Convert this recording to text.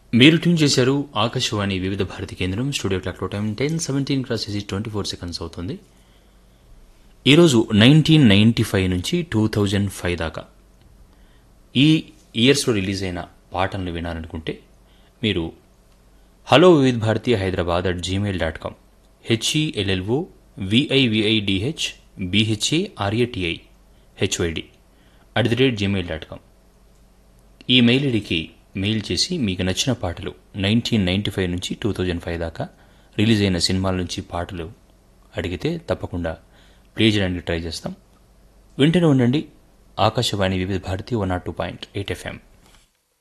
మీరు ట్యూన్ చేశారు ఆకాశవాణి వివిధ భారతి కేంద్రం. స్టూడియో క్లాక్లో టైం 10:17 క్రాస్ చేసి 24 సెకండ్స్ అవుతుంది. ఈరోజు 1995 నుంచి 2005 దాకా ఈ ఇయర్స్లో రిలీజ్ అయిన పాటలను వినాలనుకుంటే మీరు హలో వివిధ భారతి హైదరాబాద్ @gmail.com HELLOVIVIDHBHARATIHYD ఈ మెయిల్ ఐడికి మెయిల్ చేసి మీకు నచ్చిన పాటలు 1995 నుంచి 2005 దాకా రిలీజ్ అయిన సినిమాల నుంచి పాటలు అడిగితే తప్పకుండా ప్లే చేయడానికి ట్రై చేస్తాం. వింటూనే ఉండండి ఆకాశవాణి వివిధ భారతి 102.8 FM.